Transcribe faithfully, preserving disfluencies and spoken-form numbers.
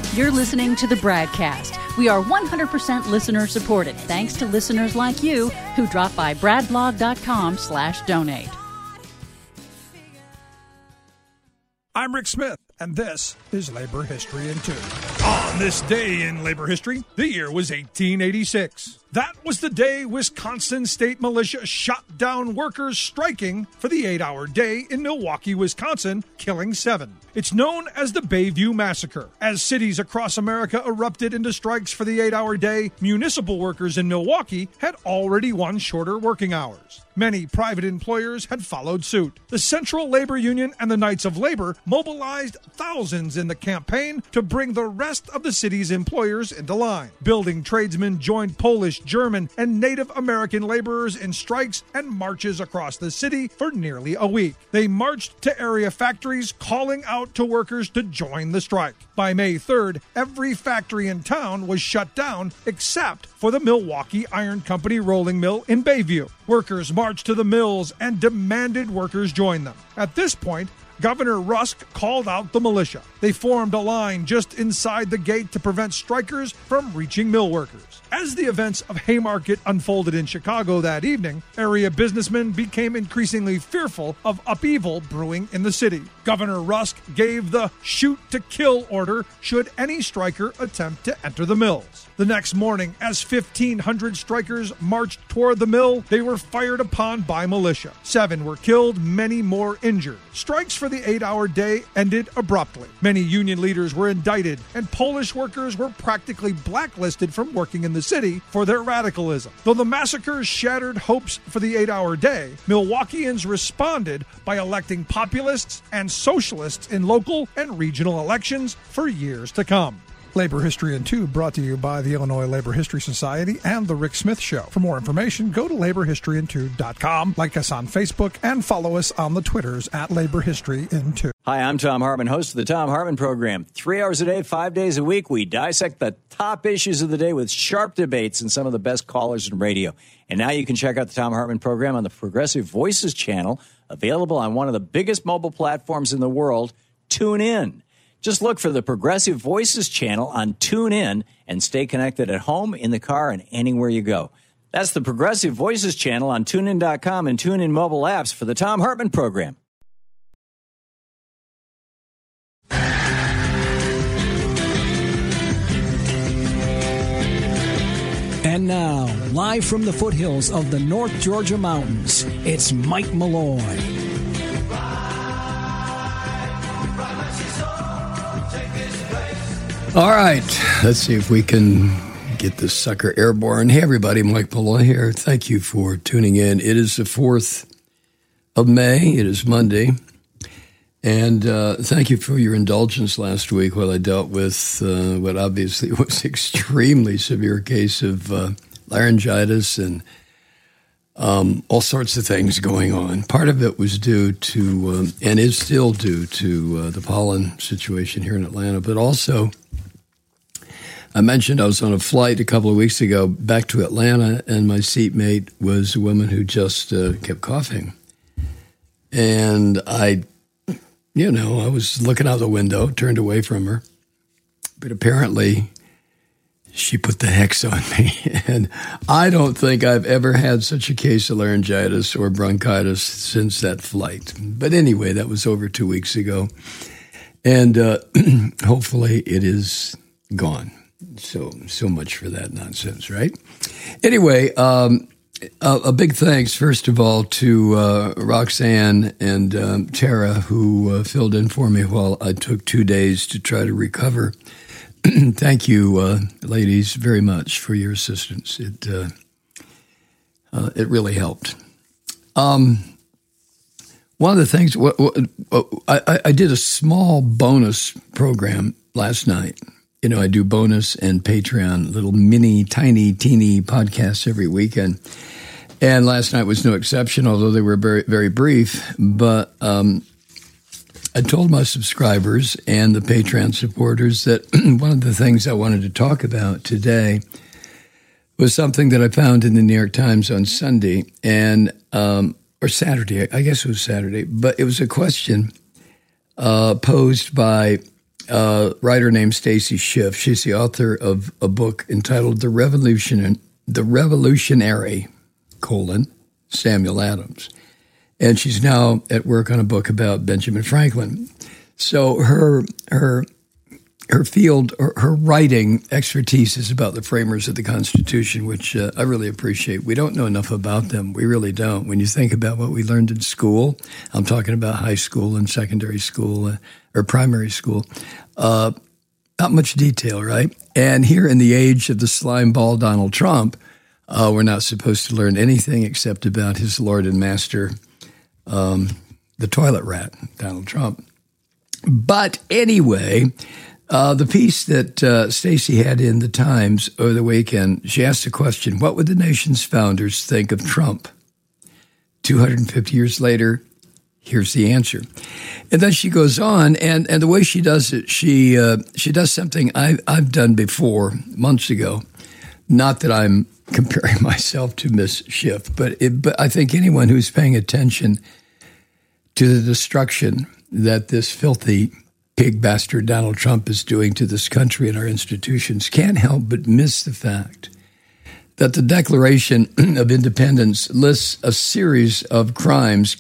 You're listening to the BradCast. We are one hundred percent listener supported, thanks to listeners like you who drop by bradblog.com slash donate. I'm Rick Smith, and this is Labor History in Two. On this day in labor history, the year was eighteen eighty-six. That was the day Wisconsin State Militia shot down workers striking for the eight-hour day in Milwaukee, Wisconsin, killing seven. It's known as the Bayview Massacre. As cities across America erupted into strikes for the eight-hour day, municipal workers in Milwaukee had already won shorter working hours. Many private employers had followed suit. The Central Labor Union and the Knights of Labor mobilized thousands in the campaign to bring the rest of the city's employers into line. Building tradesmen joined Polish, German, and Native American laborers in strikes and marches across the city for nearly a week. They marched to area factories, calling out to workers to join the strike. By May third, every factory in town was shut down except for the Milwaukee Iron Company rolling mill in Bayview. Workers marched to the mills and demanded workers join them. At this point, Governor Rusk called out the militia. They formed a line just inside the gate to prevent strikers from reaching mill workers. As the events of Haymarket unfolded in Chicago that evening, area businessmen became increasingly fearful of upheaval brewing in the city. Governor Rusk gave the shoot-to-kill order should any striker attempt to enter the mills. The next morning, as fifteen hundred strikers marched toward the mill, they were fired upon by militia. Seven were killed, many more injured. Strikes for the eight-hour day ended abruptly. Many union leaders were indicted, and Polish workers were practically blacklisted from working in the city for their radicalism. Though the massacres shattered hopes for the eight-hour day, Milwaukeeans responded by electing populists and socialists in local and regional elections for years to come. Labor History in Two brought to you by the Illinois Labor History Society and The Rick Smith Show. For more information, go to labor history in two dot com, like us on Facebook, and follow us on the Twitters at Labor History in Two. Hi, I'm Tom Hartman, host of the Tom Hartman Program. Three hours a day, five days a week, we dissect the top issues of the day with sharp debates and some of the best callers in radio. And now you can check out the Tom Hartman Program on the Progressive Voices channel, available on one of the biggest mobile platforms in the world, TuneIn. Just look for the Progressive Voices channel on TuneIn and stay connected at home, in the car, and anywhere you go. That's the Progressive Voices channel on tune in dot com and TuneIn mobile apps for the Tom Hartman Program. And now, live from the foothills of the North Georgia mountains, it's Mike Malloy. All right, let's see if we can get this sucker airborne. Hey, everybody, Mike Malloy here. Thank you for tuning in. It is the fourth of May. It is Monday. And uh, thank you for your indulgence last week while I dealt with uh, what obviously was an extremely severe case of uh, laryngitis and um, all sorts of things going on. Part of it was due to, um, and is still due to, uh, the pollen situation here in Atlanta, but also I mentioned I was on a flight a couple of weeks ago back to Atlanta, and my seatmate was a woman who just uh, kept coughing. And I, you know, I was looking out the window, turned away from her. But apparently she put the hex on me. And I don't think I've ever had such a case of laryngitis or bronchitis since that flight. But anyway, that was over two weeks ago. And uh, hopefully it is gone. So, so much for that nonsense, right? Anyway, um, a, a big thanks, first of all, to uh, Roxanne and um, Tara, who uh, filled in for me while I took two days to try to recover. Thank you, uh, ladies, very much for your assistance. It uh, uh, it really helped. Um, one of the things, w- w- I, I did a small bonus program last night. You know, I do bonus and Patreon, little mini, tiny, teeny podcasts every weekend. And last night was no exception, although they were very, very brief. But um, I told my subscribers and the Patreon supporters that one of the things I wanted to talk about today was something that I found in the New York Times on Sunday, and um, or Saturday, I guess it was Saturday. But it was a question uh, posed by uh, writer named Stacy Schiff. She's the author of a book entitled The Revolution, The Revolutionary, colon, Samuel Adams. And she's now at work on a book about Benjamin Franklin. So her her her field, her, her writing expertise is about the framers of the Constitution, which uh, I really appreciate. We don't know enough about them. We really don't. When you think about what we learned in school, I'm talking about high school and secondary school uh, or primary school, uh, not much detail, right? And here in the age of the slime ball Donald Trump, uh, we're not supposed to learn anything except about his Lord and Master, um, the toilet rat, Donald Trump. But anyway, uh, the piece that uh, Stacy had in the Times over the weekend, she asked the question, what would the nation's founders think of Trump? two hundred fifty years later, here's the answer. And then she goes on, and, and the way she does it, she uh, she does something I, I've done before, months ago. Not that I'm comparing myself to Miss Schiff, but, it, but I think anyone who's paying attention to the destruction that this filthy pig bastard Donald Trump is doing to this country and our institutions can't help but miss the fact that the Declaration of Independence lists a series of crimes